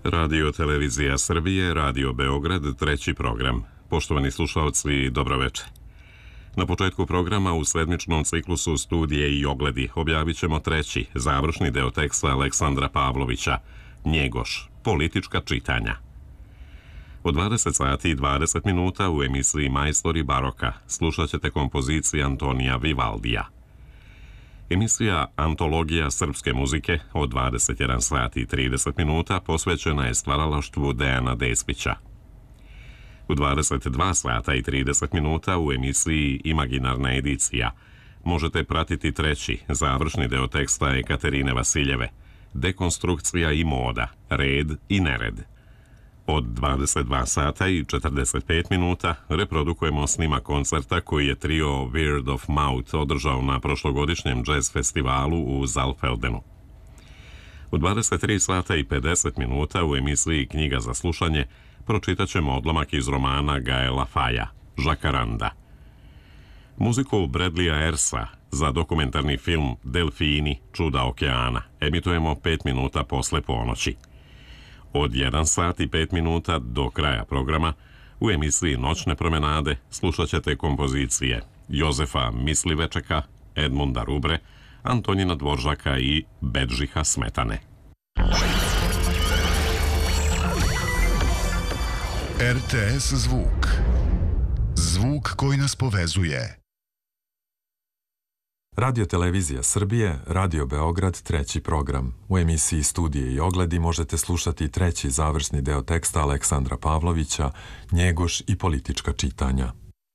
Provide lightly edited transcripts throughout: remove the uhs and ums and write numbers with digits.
Radio Televizija Srbije, Radio Beograd, treći program. Poštovani slušalci, dobroveče. Na početku programa u sedmičnom ciklusu Studije i ogledi objavit ćemo treći, završni deo teksta Aleksandra Pavlovića, Njegoš, politička čitanja. O 20 sati i 20 minuta u emisiji Majstori baroka slušat ćete kompoziciju Antonija Vivaldija. Emisija Antologija srpske muzike od 21 sati i 30 minuta posvećena je stvaralaštvu Dejana Despića. U 22 sata i 30 minuta u emisiji Imaginarna edicija možete pratiti treći, završni deo teksta Ekaterine Vasiljeve, Dekonstrukcija i moda, red i nered. Od 22 sata i 45 minuta reprodukujemo snimak koncerta koji je trio Word of Mouth održao na prošlogodišnjem jazz festivalu u Zalfeldenu. U 23 sata i 50 minuta u emisiji Knjiga za slušanje pročitat ćemo odlomak iz romana Gaela Faja, Žakaranda. Muziku Bradleya Ersa za dokumentarni film Delfini, čuda okeana emitujemo 5 minuta posle ponoći. Od 1 sat i 5 minuta do kraja programa u emisiji Noćne promenade slušat ćete kompozicije Jozefa Mislivečeka, Edmunda Rubre, Antonina Dvoržaka i Bedžiha Smetane. RTS zvuk. Zvuk koji nas povezuje. Radio Televizija Srbije, Radio Beograd, treći program. U emisiji Studije i ogledi možete slušati treći završni deo teksta Aleksandra Pavlovića, Njegoš i politička čitanja.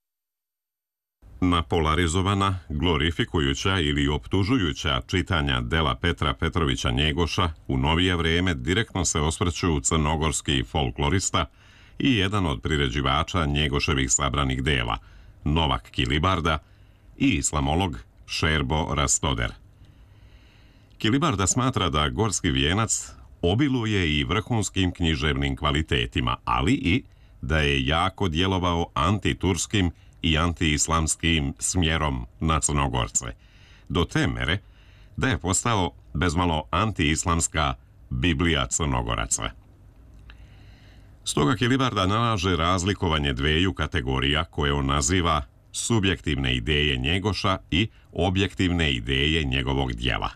Na polarizovana, glorifikujuća ili optužujuća čitanja dela Petra Petrovića Njegoša u novije vreme direktno se osvrću crnogorski folklorista i jedan od priređivača Njegoševih sabranih dela, Novak Kilibarda, i islamolog Šerbo Rastoder. Kilibarda smatra da Gorski vijenac obiluje i vrhunskim književnim kvalitetima, ali i da je jako djelovao antiturskim i antiislamskim smjerom na Crnogorce, do te mere da je postao bezmalo antiislamska Biblija Crnogoraca. Stoga Kilibarda nalaže razlikovanje dveju kategorija koje on naziva subjektivne ideje Njegoša i objektivne ideje njegovog djela.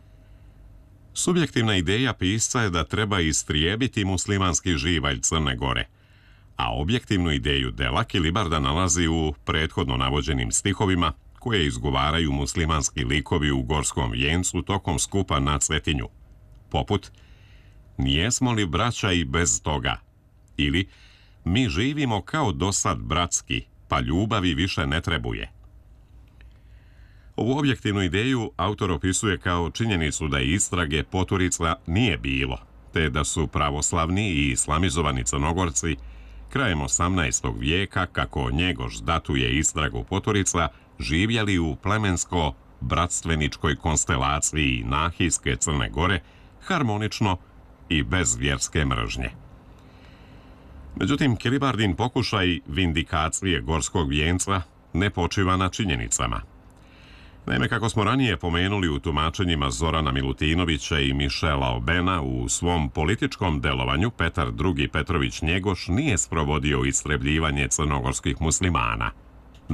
Subjektivna ideja pisca je da treba istrijebiti muslimanski živalj Crne Gore, a objektivnu ideju dela Kilibarda nalazi u prethodno navođenim stihovima koje izgovaraju muslimanski likovi u Gorskom vijencu tokom skupa na Cetinju, poput "Nijesmo li braća i bez toga?" ili "Mi živimo kao dosad bratski, pa ljubavi više ne trebuje." Ovu objektivnu ideju autor opisuje kao činjenicu da istrage poturica nije bilo, te da su pravoslavni i islamizovani Crnogorci krajem 18. vijeka, kako Njegoš datuje istragu poturica, živjeli u plemensko-bratstveničkoj konstelaciji Nahijske Crne Gore, harmonično i bez vjerske mržnje. Međutim, Kilibardin pokušaj vindikacije Gorskog vijenca ne počiva na činjenicama. Naime, kako smo ranije pomenuli u tumačenjima Zorana Milutinovića i Mišela Obena, u svom političkom delovanju Petar II. Petrović Njegoš nije sprovodio istrebljivanje crnogorskih muslimana.